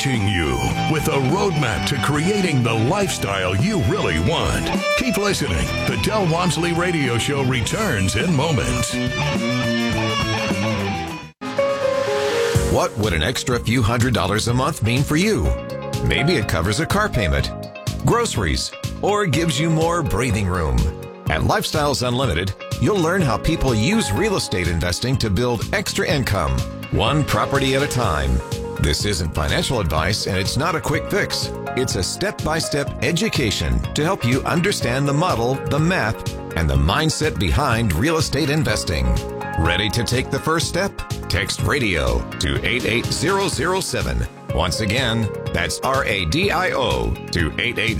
reaching you with a roadmap to creating the lifestyle you really want. Keep listening. The Del Walmsley Radio Show returns in moments. What would an extra few $100s a month mean for you? Maybe it covers a car payment, groceries, or gives you more breathing room. At Lifestyles Unlimited, you'll learn how people use real estate investing to build extra income, one property at a time. This isn't financial advice, and it's not a quick fix. It's a step-by-step education to help you understand the model, the math, and the mindset behind real estate investing. Ready to take the first step? Text RADIO to 88007. Once again, that's RADIO to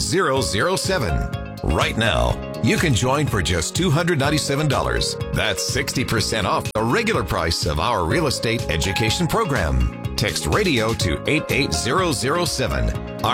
88007. Right now, you can join for just $297. That's 60% off the regular price of our real estate education program. Text RADIO to 88007.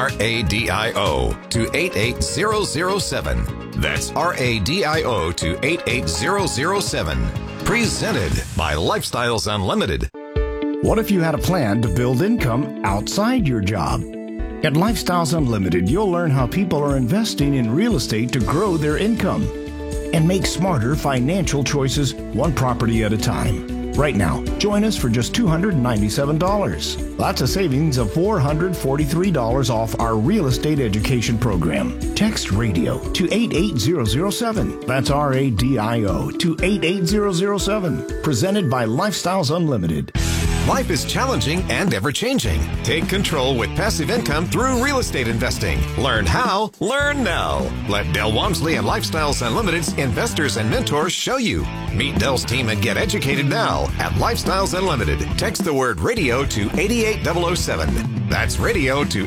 RADIO to 88007. That's RADIO to 88007. Presented by Lifestyles Unlimited. What if you had a plan to build income outside your job? At Lifestyles Unlimited, you'll learn how people are investing in real estate to grow their income and make smarter financial choices one property at a time. Right now, join us for just $297. That's a savings of $443 off our real estate education program. Text RADIO to 88007. That's RADIO to 88007. Presented by Lifestyles Unlimited. Life is challenging and ever-changing. Take control with passive income through real estate investing. Learn how, learn now. Let Del Walmsley and Lifestyles Unlimited's investors and mentors show you. Meet Del's team and get educated now at Lifestyles Unlimited. Text the word RADIO to 88007. That's RADIO to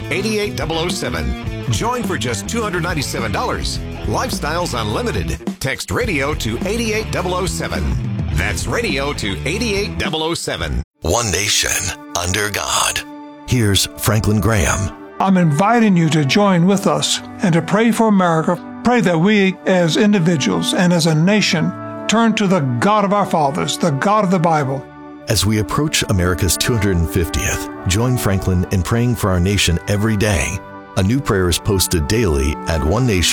88007. Join for just $297. Lifestyles Unlimited. Text RADIO to 88007. That's RADIO to 88007. One nation, under God. Here's Franklin Graham. I'm inviting you to join with us and to pray for America. Pray that we as individuals and as a nation turn to the God of our fathers, the God of the Bible. As we approach America's 250th, join Franklin in praying for our nation every day. A new prayer is posted daily at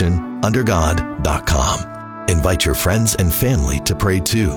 onenationundergod.com. Invite your friends and family to pray too.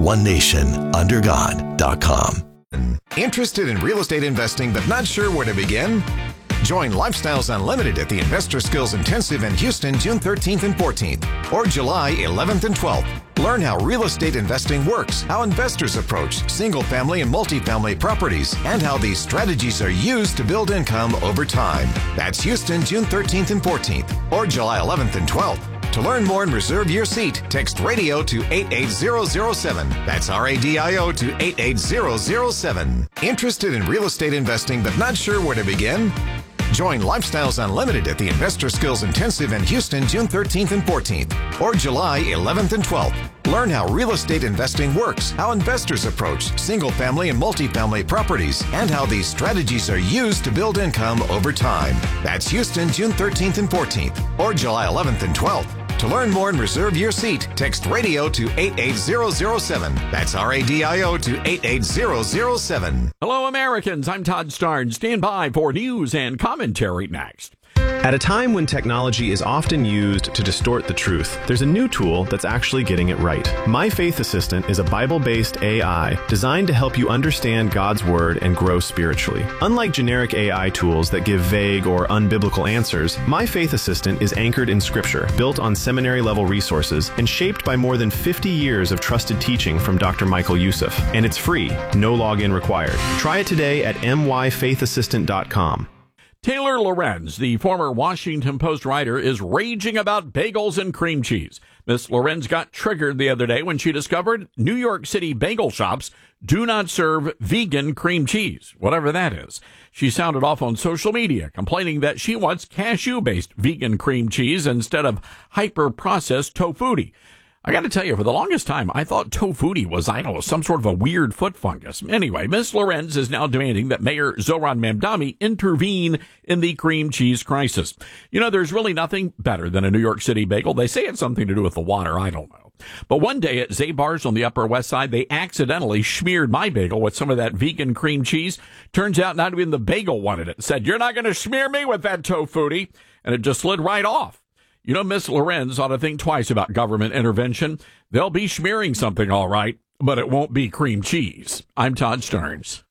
onenationundergod.com. Interested in real estate investing but not sure where to begin? Join Lifestyles Unlimited at the Investor Skills Intensive in Houston, June 13th and 14th, or July 11th and 12th. Learn how real estate investing works, how investors approach single-family and multifamily properties, and how these strategies are used to build income over time. That's Houston, June 13th and 14th, or July 11th and 12th. To learn more and reserve your seat, text RADIO to 88007. That's RADIO to 88007. Interested in real estate investing but not sure where to begin? Join Lifestyles Unlimited at the Investor Skills Intensive in Houston, June 13th and 14th, or July 11th and 12th. Learn how real estate investing works, how investors approach single-family and multifamily properties, and how these strategies are used to build income over time. That's Houston, June 13th and 14th, or July 11th and 12th. To learn more and reserve your seat, text RADIO to 88007. That's RADIO to 88007. Hello, Americans. I'm Todd Starnes. Stand by for news and commentary next. At a time when technology is often used to distort the truth, there's a new tool that's actually getting it right. My Faith Assistant is a Bible-based AI designed to help you understand God's Word and grow spiritually. Unlike generic AI tools that give vague or unbiblical answers, My Faith Assistant is anchored in Scripture, built on seminary-level resources, and shaped by more than 50 years of trusted teaching from Dr. Michael Youssef. And it's free, no login required. Try it today at myfaithassistant.com. Taylor Lorenz, the former Washington Post writer, is raging about bagels and cream cheese. Miss Lorenz got triggered the other day when she discovered New York City bagel shops do not serve vegan cream cheese, whatever that is. She sounded off on social media, complaining that she wants cashew-based vegan cream cheese instead of hyper-processed tofuti. I got to tell you, for the longest time, I thought tofuti was, I don't know, some sort of a weird foot fungus. Anyway, Ms. Lorenz is now demanding that Mayor Zohran Mamdani intervene in the cream cheese crisis. You know, there's really nothing better than a New York City bagel. They say it's something to do with the water. I don't know. But one day at Zabar's on the Upper West Side, they accidentally smeared my bagel with some of that vegan cream cheese. Turns out not even the bagel wanted it. Said, "You're not going to smear me with that tofuti." And it just slid right off. You know, Miss Lorenz ought to think twice about government intervention. They'll be smearing something all right, but it won't be cream cheese. I'm Todd Stearns.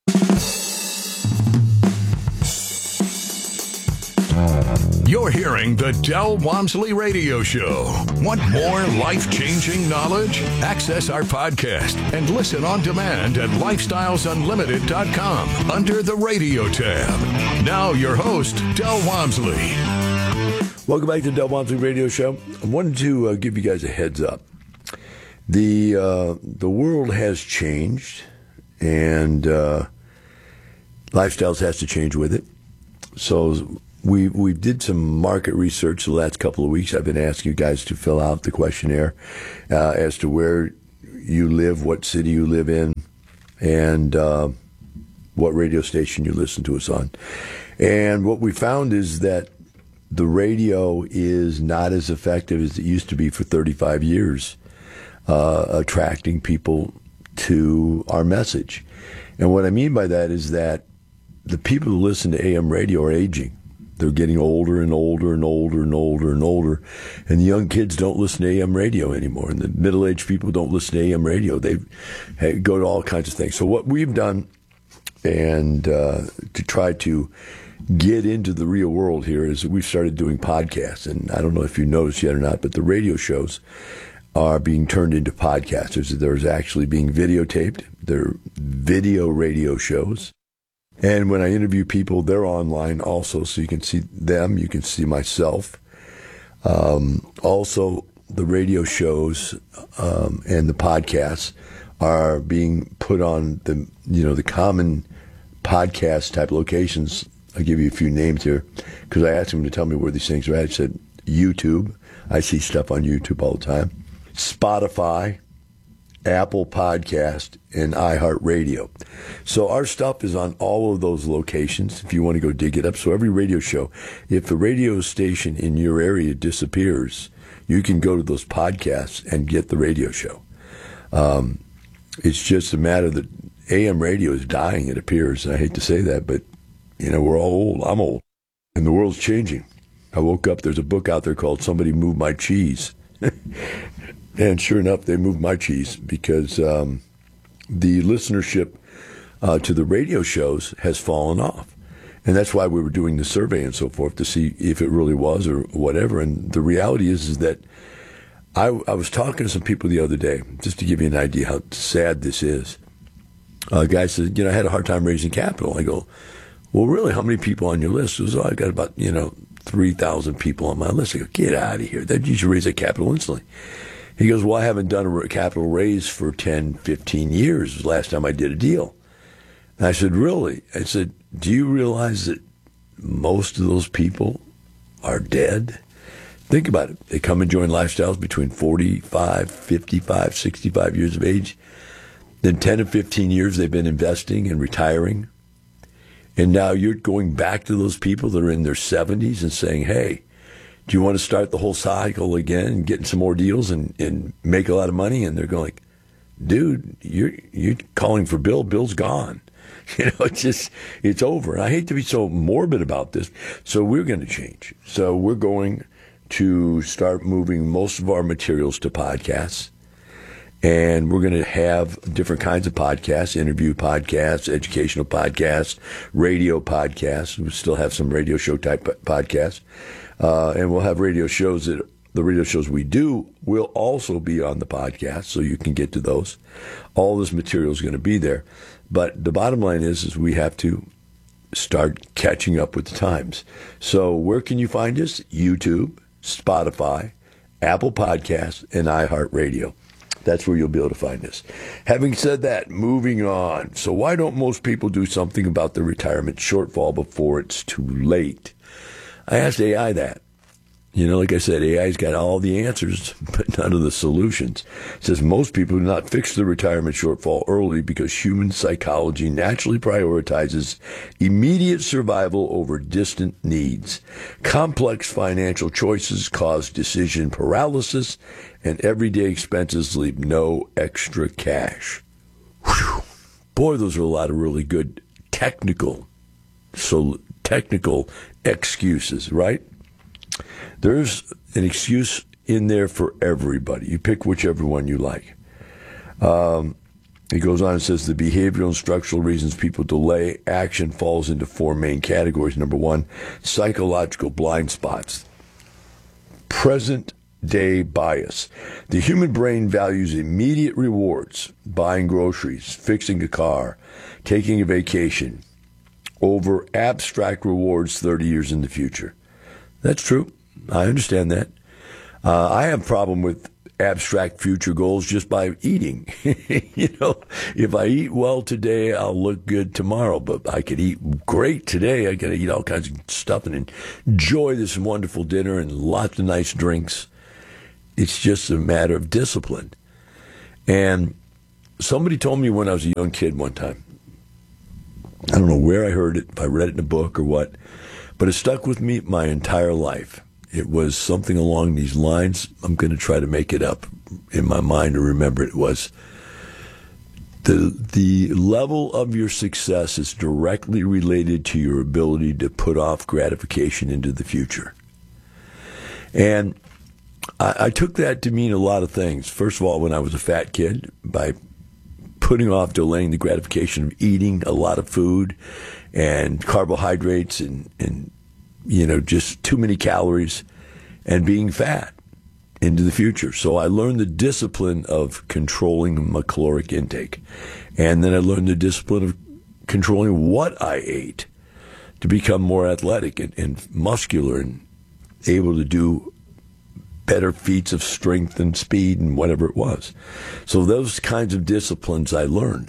You're hearing the Del Walmsley Radio Show. Want more life-changing knowledge? Access our podcast and listen on demand at lifestylesunlimited.com under the radio tab. Now your host, Del Walmsley. Welcome back to the Del Walmsley Radio Show. I wanted to give you guys a heads up. The world has changed, and lifestyles has to change with it. So we did some market research the last couple of weeks. I've been asking you guys to fill out the questionnaire as to where you live, what city you live in, and what radio station you listen to us on. And what we found is that the radio is not as effective as it used to be for 35 years, attracting people to our message. And what I mean by that is that the people who listen to AM radio are aging. They're getting older and older and older and older and older. And the young kids don't listen to AM radio anymore. And the middle-aged people don't listen to AM radio. They go to all kinds of things. So what we've done, and to try to get into the real world here, is we've started doing podcasts. And I don't know if you noticed yet or not, but the radio shows are being turned into podcasts. There's actually being videotaped. They're video radio shows. And when I interview people, they're online also, so you can see them, you can see myself. Also, the radio shows and the podcasts are being put on the common podcast type locations. I'll give you a few names here because I asked him to tell me where these things are at. I said YouTube. I see stuff on YouTube all the time. Spotify, Apple Podcast, and iHeartRadio. So our stuff is on all of those locations if you want to go dig it up. So every radio show, if the radio station in your area disappears, you can go to those podcasts and get the radio show. It's just a matter that AM radio is dying, it appears. And I hate to say that, but we're all old. I'm old. And the world's changing. I woke up, there's a book out there called Somebody Moved My Cheese. And sure enough, they moved my cheese because the listenership to the radio shows has fallen off. And that's why we were doing the survey and so forth to see if it really was or whatever. And the reality is that I was talking to some people the other day, just to give you an idea how sad this is. A guy said, I had a hard time raising capital. I go, well, really, how many people on your list? He goes, I got about, 3,000 people on my list. I go, get out of here. You should raise that capital instantly. He goes, well, I haven't done a capital raise for 10, 15 years. It was the last time I did a deal. And I said, really? I said, do you realize that most of those people are dead? Think about it. They come and join Lifestyles between 45, 55, 65 years of age. Then 10 to 15 years they've been investing and retiring. And now you're going back to those people that are in their 70s and saying, hey, do you want to start the whole cycle again and getting some more deals and make a lot of money? And they're going like, dude, you're calling for Bill. Bill's gone. It's over. And I hate to be so morbid about this. So we're going to change. So we're going to start moving most of our materials to podcasts. And we're going to have different kinds of podcasts, interview podcasts, educational podcasts, radio podcasts. We still have some radio show type podcasts. And we'll have radio shows that the radio shows we do will also be on the podcast, so you can get to those. All this material is going to be there. But the bottom line is we have to start catching up with the times. So where can you find us? YouTube, Spotify, Apple Podcasts, and iHeartRadio. That's where you'll be able to find us. Having said that, moving on. So why don't most people do something about the retirement shortfall before it's too late? I asked AI that. You know, like I said, AI's got all the answers, but none of the solutions. It says most people do not fix their retirement shortfall early because human psychology naturally prioritizes immediate survival over distant needs. Complex financial choices cause decision paralysis, and everyday expenses leave no extra cash. Whew. Boy, those are a lot of really good technical excuses, right? There's an excuse in there for everybody. You pick whichever one you like. It goes on and says the behavioral and structural reasons people delay action falls into four main categories. Number one, psychological blind spots. Present day bias. The human brain values immediate rewards, buying groceries, fixing a car, taking a vacation, over abstract rewards 30 years in the future. That's true. I understand that. I have a problem with abstract future goals just by eating. You know, if I eat well today, I'll look good tomorrow. But I could eat great today. I got to eat all kinds of stuff and enjoy this wonderful dinner and lots of nice drinks. It's just a matter of discipline. And somebody told me when I was a young kid one time, I don't know where I heard it, if I read it in a book or what, but it stuck with me my entire life. It was something along these lines. I'm going to try to make it up in my mind to remember it. It was the level of your success is directly related to your ability to put off gratification into the future. And I took that to mean a lot of things. First of all, when I was a fat kid, by delaying the gratification of eating a lot of food and carbohydrates and you know, just too many calories and being fat into the future. So I learned the discipline of controlling my caloric intake. And then I learned the discipline of controlling what I ate to become more athletic and muscular and able to do better feats of strength and speed and whatever it was. So those kinds of disciplines I learned.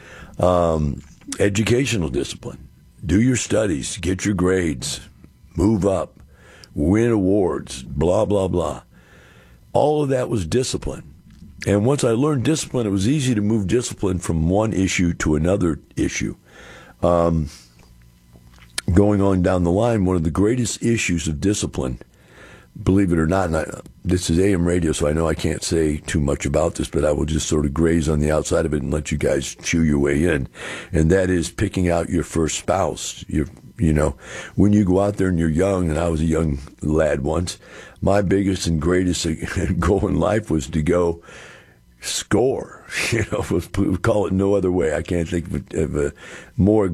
Educational discipline. Do your studies, get your grades, move up, win awards, blah, blah, blah. All of that was discipline. And once I learned discipline, it was easy to move discipline from one issue to another issue. Going on down the line, one of the greatest issues of discipline, believe it or not, and this is AM radio, so I know I can't say too much about this, but I will just sort of graze on the outside of it and let you guys chew your way in. And that is picking out your first spouse. You know, when you go out there and you're young, and I was a young lad once, my biggest and greatest goal in life was to go score. You know, we call it no other way. I can't think of a more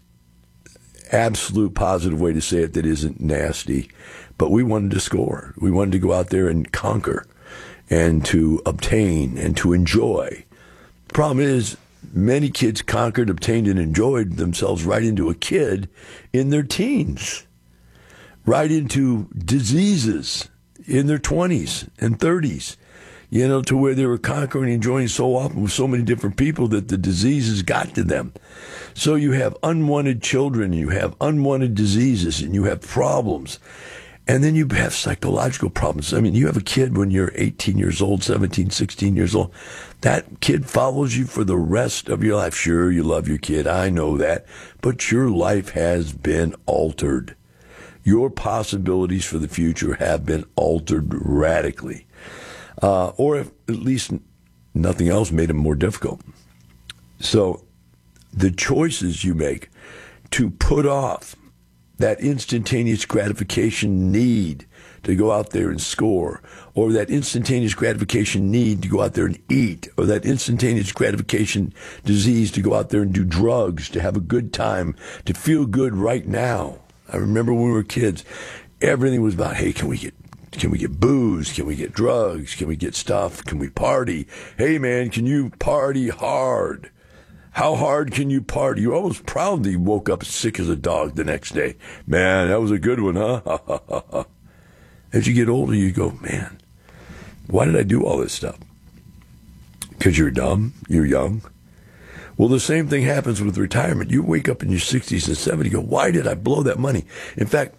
absolute positive way to say it that isn't nasty. But we wanted to score. We wanted to go out there and conquer and to obtain and to enjoy. The problem is, many kids conquered, obtained, and enjoyed themselves right into a kid in their teens, right into diseases in their 20s and 30s, you know, to where they were conquering and enjoying so often with so many different people that the diseases got to them. So you have unwanted children, you have unwanted diseases, and you have problems. And then you have psychological problems. I mean, you have a kid when you're 18 years old, 17, 16 years old. That kid follows you for the rest of your life. Sure, you love your kid. I know that. But your life has been altered. Your possibilities for the future have been altered radically. Or if at least nothing else made them more difficult. So the choices you make to put off that instantaneous gratification need to go out there and score, or that instantaneous gratification need to go out there and eat, or that instantaneous gratification disease to go out there and do drugs, to have a good time, to feel good right now. I remember when we were kids, everything was about, hey, can we get booze? Can we get drugs? Can we get stuff? Can we party? Hey, man, can you party hard? How hard can you party? You're almost proud that you woke up sick as a dog the next day. Man, that was a good one, huh? As you get older, you go, man, why did I do all this stuff? Because you're dumb, you're young. Well, the same thing happens with retirement. You wake up in your 60s and 70s, you go, why did I blow that money? In fact,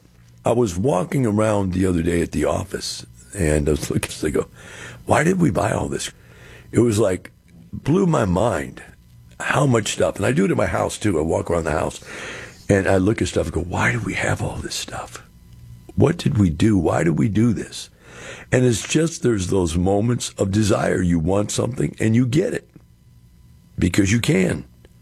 I was walking around the other day at the office, and I was looking, I go, why did we buy all this? It was like, blew my mind how much stuff. And I do it at my house, too. I walk around the house, and I look at stuff and go, why do we have all this stuff? What did we do? Why did we do this? And it's just there's those moments of desire. You want something, and you get it because you can.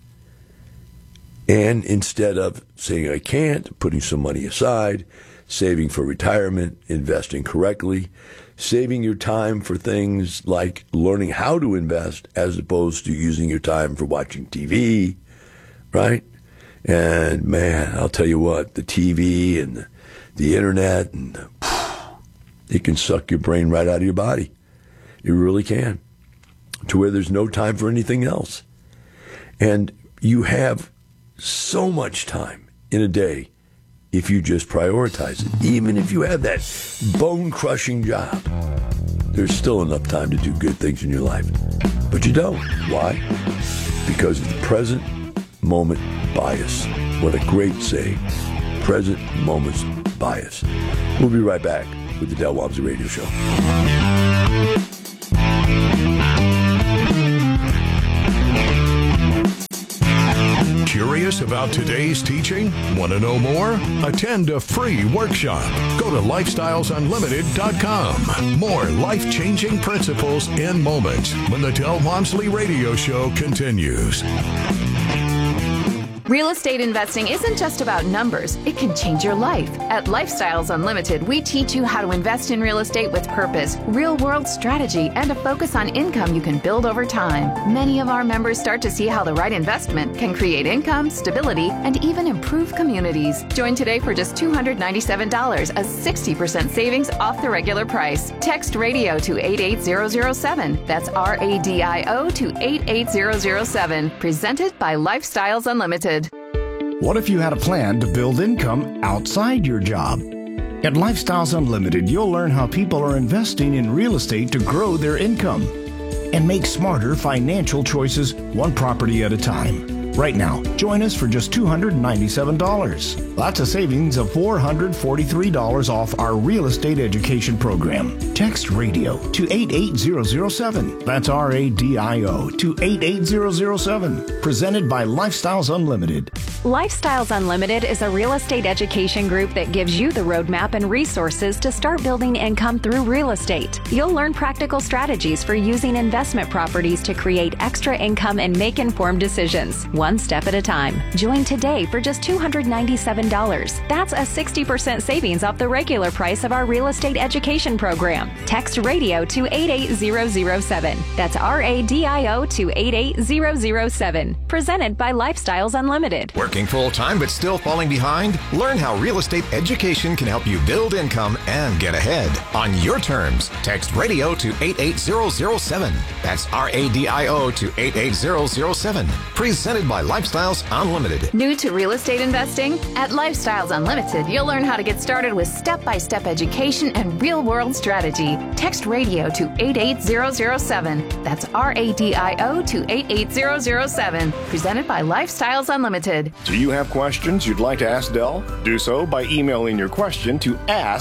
And instead of saying I can't, putting some money aside, saving for retirement, investing correctly, saving your time for things like learning how to invest as opposed to using your time for watching TV, right? And man, I'll tell you what, the TV and the internet, and it can suck your brain right out of your body. It really can, to where there's no time for anything else. And you have so much time in a day if you just prioritize it. Even if you have that bone-crushing job, there's still enough time to do good things in your life. But you don't. Why? Because of the present moment bias. What a great saying. Present moments bias. We'll be right back with the Del Walmsley Radio Show. Curious about today's teaching? Want to know more? Attend a free workshop. Go to lifestylesunlimited.com. More life-changing principles in moments when the Del Walmsley Radio Show continues. Real estate investing isn't just about numbers. It can change your life. At Lifestyles Unlimited, we teach you how to invest in real estate with purpose, real-world strategy, and a focus on income you can build over time. Many of our members start to see how the right investment can create income, stability, and even improve communities. Join today for just $297, a 60% savings off the regular price. Text RADIO to 88007. That's RADIO to 88007. Presented by Lifestyles Unlimited. What if you had a plan to build income outside your job? At Lifestyles Unlimited, you'll learn how people are investing in real estate to grow their income and make smarter financial choices one property at a time. Right now, join us for just $297. That's a savings of $443 off our real estate education program. Text RADIO to 88007. That's RADIO to 88007. Presented by Lifestyles Unlimited. Lifestyles Unlimited is a real estate education group that gives you the roadmap and resources to start building income through real estate. You'll learn practical strategies for using investment properties to create extra income and make informed decisions, one step at a time. Join today for just $297. That's a 60% savings off the regular price of our real estate education program. Text RADIO to 88007. That's RADIO to 88007. Presented by Lifestyles Unlimited. Working full-time but still falling behind? Learn how real estate education can help you build income and get ahead on your terms. Text RADIO to 88007. That's RADIO to 88007. Presented by Lifestyles Unlimited. New to real estate investing? At Lifestyles Unlimited, you'll learn how to get started with step-by-step education and real-world strategy. Text RADIO to 88007. That's RADIO to 88007. Presented by Lifestyles Unlimited. Do you have questions you'd like to ask Del? Do so by emailing your question to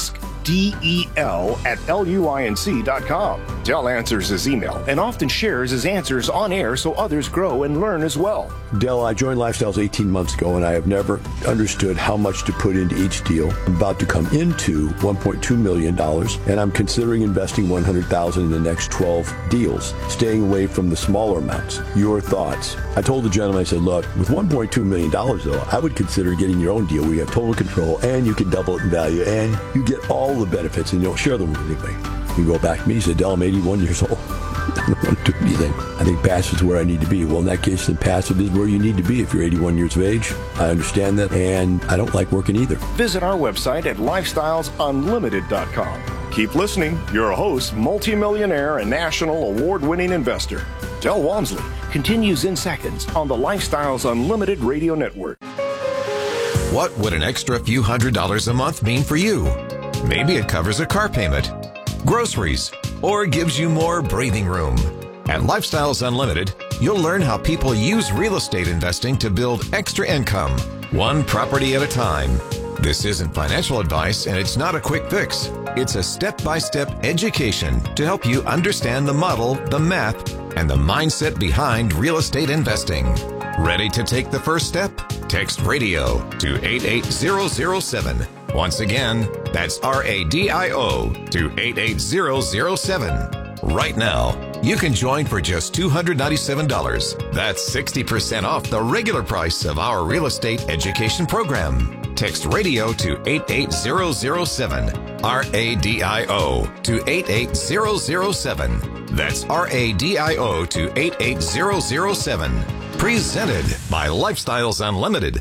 askdel@luinc.com. Del answers his email and often shares his answers on air so others grow and learn as well. Del, I joined Lifestyles 18 months ago, and I have never understood how much to put into each deal. I'm about to come into $1.2 million, and I'm considering investing $100,000 in the next 12 deals, staying away from the smaller amounts. Your thoughts? I told the gentleman, I said, look, with $1.2 million, though, I would consider getting your own deal where you have total control, and you can double it in value, and you get all the benefits, and you don't share them with anybody. You go back to me, he said, Del, I'm 81 years old. I don't want to do anything. I think passive is where I need to be. Well, in that case, then passive is where you need to be if you're 81 years of age. I understand that, and I don't like working either. Visit our website at lifestylesunlimited.com. Keep listening. Your host, multimillionaire and national award-winning investor, Del Walmsley, continues in seconds on the Lifestyles Unlimited Radio Network. What would an extra few $100s a month mean for you? Maybe it covers a car payment, groceries, or gives you more breathing room. At Lifestyles Unlimited, you'll learn how people use real estate investing to build extra income, one property at a time. This isn't financial advice, and it's not a quick fix. It's a step-by-step education to help you understand the model, the math, and the mindset behind real estate investing. Ready to take the first step? Text RADIO to 88007. Once again, that's RADIO to 88007. Right now, you can join for just $297. That's 60% off the regular price of our real estate education program. Text RADIO to 88007. RADIO to 88007. That's RADIO to 88007. Presented by Lifestyles Unlimited.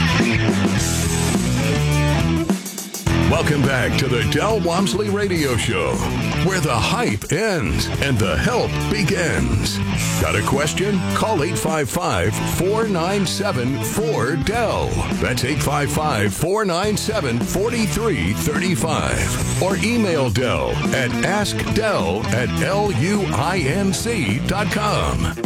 Welcome back to the Del Walmsley Radio Show, where the hype ends and the help begins. Got a question? Call 855-497-4DEL. That's 855-497-4335. Or email Del at askdel@luinc.com.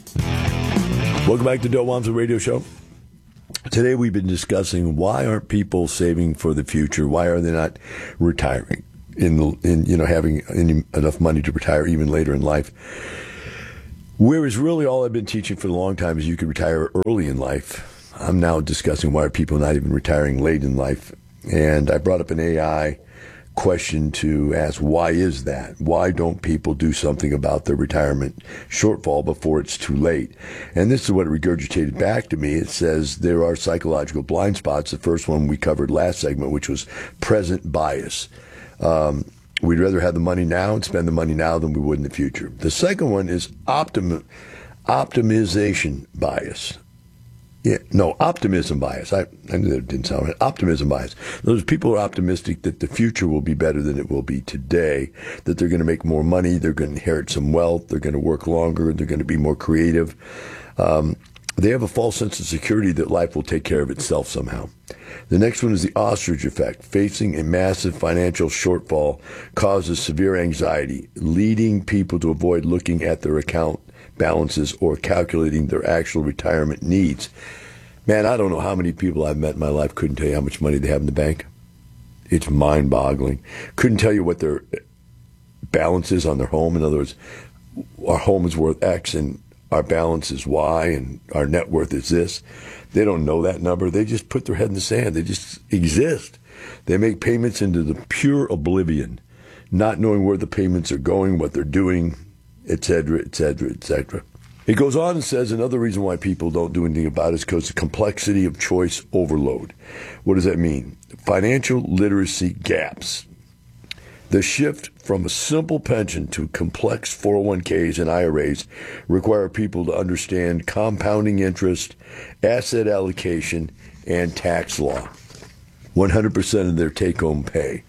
Welcome back to Del Walmsley Radio Show. Today we've been discussing why aren't people saving for the future? Why are they not retiring having enough money to retire even later in life? Whereas really all I've been teaching for a long time is you can retire early in life. I'm now discussing why are people not even retiring late in life. And I brought up an AI question to ask, why is that? Why don't people do something about their retirement shortfall before it's too late? And this is what it regurgitated back to me. It says there are psychological blind spots. The first one we covered last segment, which was present bias. We'd rather have the money now and spend the money now than we would in the future. The second one is optimization bias. Optimism bias. I knew that didn't sound right. Optimism bias. Those people are optimistic that the future will be better than it will be today, that they're going to make more money, they're going to inherit some wealth, they're going to work longer, they're going to be more creative. They have a false sense of security that life will take care of itself somehow. The next one is the ostrich effect. Facing a massive financial shortfall causes severe anxiety, leading people to avoid looking at their account balances or calculating their actual retirement needs. Man, I don't know how many people I've met in my life couldn't tell you how much money they have in the bank. It's mind-boggling. Couldn't tell you what their balance is on their home. In other words, our home is worth X and our balance is Y and our net worth is this. They don't know that number. They just put their head in the sand. They just exist. They make payments into the pure oblivion, not knowing where the payments are going, what they're doing, etc., etc., etc. It goes on and says another reason why people don't do anything about it is because of the complexity of choice overload. What does that mean? Financial literacy gaps. The shift from a simple pension to complex 401ks and IRAs require people to understand compounding interest, asset allocation, and tax law. 100% of their take-home pay.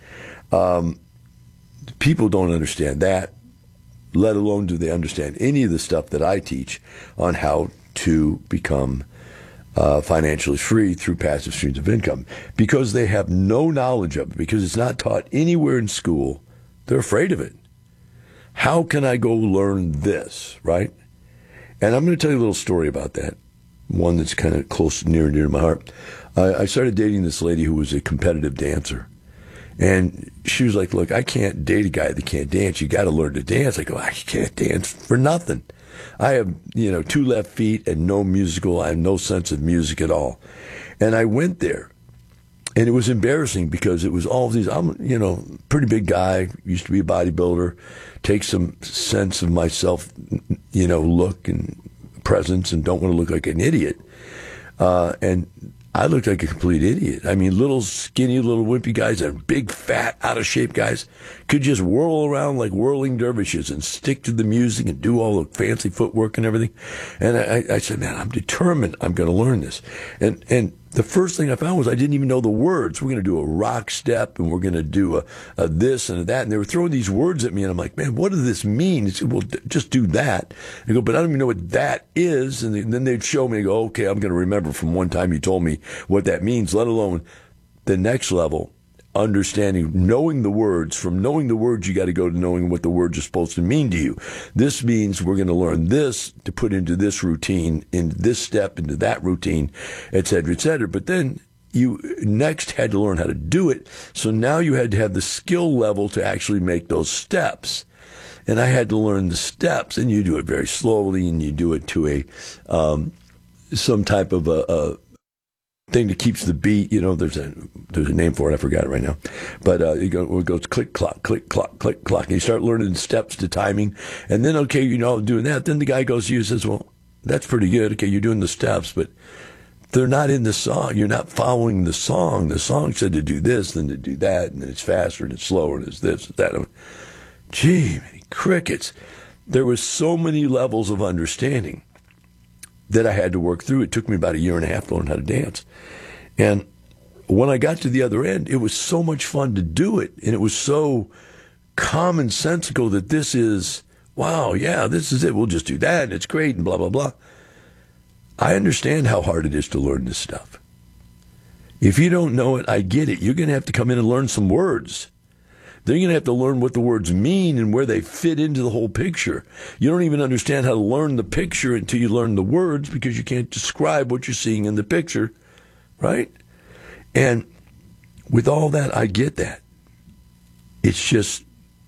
People don't understand that, let alone do they understand any of the stuff that I teach on how to become financially free through passive streams of income. Because they have no knowledge of it, because it's not taught anywhere in school, they're afraid of it. How can I go learn this, right? And I'm going to tell you a little story about that, one that's kind of close, near and dear to my heart. I started dating this lady who was a competitive dancer. And she was like, look, I can't date a guy that can't dance. You got to learn to dance. I go, I can't dance for nothing. I have, 2 left feet and no musical. I have no sense of music at all. And I went there. And it was embarrassing because it was all of these, I'm, pretty big guy, used to be a bodybuilder, take some sense of myself, look and presence and don't want to look like an idiot. And I looked like a complete idiot. I mean, little skinny, little wimpy guys and big, fat, out of shape guys could just whirl around like whirling dervishes and stick to the music and do all the fancy footwork and everything. And I said, man, I'm determined I'm going to learn this. And the first thing I found was I didn't even know the words. We're going to do a rock step and we're going to do a this and a that. And they were throwing these words at me and I'm like, man, what does this mean? He said, well, just do that. I go, but I don't even know what that is. And then they'd show me and go, okay, I'm going to remember from one time you told me what that means, let alone the next level, understanding, knowing the words. From knowing the words, you got to go to knowing what the words are supposed to mean to you. This means we're going to learn this to put into this routine, into this step, into that routine, et cetera, et cetera. But then you next had to learn how to do it. So now you had to have the skill level to actually make those steps. And I had to learn the steps, and you do it very slowly, and you do it to a some type of a thing that keeps the beat. You know, there's a name for it. I forgot it right now. But it goes click, clock, click, clock, click, clock. And you start learning steps to timing. And then, okay, you know, doing that. Then the guy goes to you and says, well, that's pretty good. Okay, you're doing the steps, but they're not in the song. You're not following the song. The song said to do this, then to do that, and then it's faster and it's slower and it's this, and that. Gee, crickets. There was so many levels of understanding that I had to work through. It took me about 1.5 years to learn how to dance. And when I got to the other end, it was so much fun to do it. And it was so commonsensical that this is, wow, yeah, this is it. We'll just do that, and it's great, and blah, blah, blah. I understand how hard it is to learn this stuff. If you don't know it, I get it. You're going to have to come in and learn some words. Then you're going to have to learn what the words mean and where they fit into the whole picture. You don't even understand how to learn the picture until you learn the words, because you can't describe what you're seeing in the picture, right? And with all that, I get that. It's just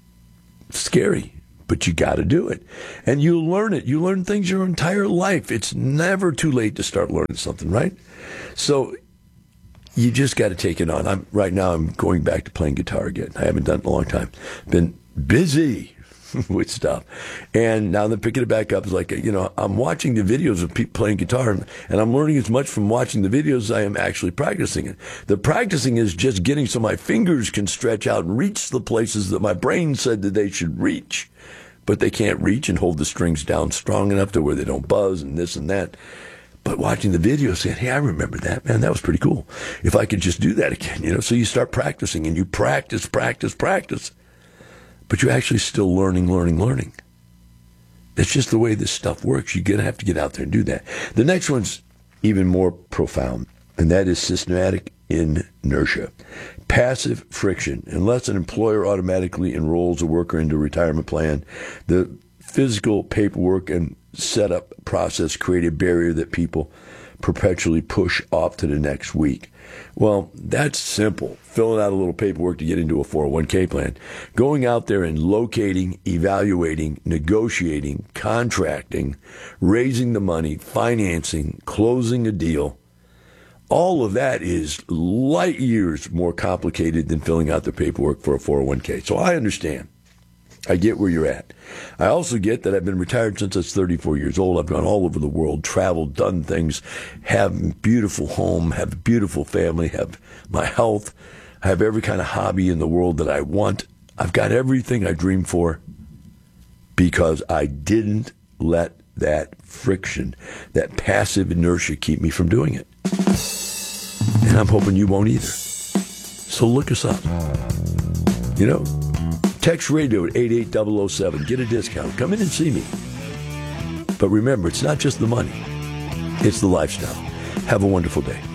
scary, but you got to do it. And you learn it. You learn things your entire life. It's never too late to start learning something, right? So you just got to take it on. Right now I'm going back to playing guitar again. I haven't done it in a long time. Been busy with stuff. And now they're picking it back up. It's like, you know, I'm watching the videos of people playing guitar, and I'm learning as much from watching the videos as I am actually practicing it. The practicing is just getting so my fingers can stretch out and reach the places that my brain said that they should reach. But they can't reach and hold the strings down strong enough to where they don't buzz and this and that. But watching the video, saying, hey, I remember that, man, that was pretty cool. If I could just do that again, you know. So you start practicing, and you practice. But you're actually still learning. That's just the way this stuff works. You're going to have to get out there and do that. The next one's even more profound, and that is systematic inertia. Passive friction. Unless an employer automatically enrolls a worker into a retirement plan, the physical paperwork and setup process create a barrier that people perpetually push off to the next week. Well, that's simple. Filling out a little paperwork to get into a 401k plan. Going out there and locating, evaluating, negotiating, contracting, raising the money, financing, closing a deal. All of that is light years more complicated than filling out the paperwork for a 401k. So I understand. I get where you're at. I also get that I've been retired since I was 34 years old. I've gone all over the world, traveled, done things, have a beautiful home, have a beautiful family, have my health, I have every kind of hobby in the world that I want. I've got everything I dream for because I didn't let that friction, that passive inertia keep me from doing it. And I'm hoping you won't either. So look us up. You know, text radio at 88007. Get a discount. Come in and see me. But remember, it's not just the money. It's the lifestyle. Have a wonderful day.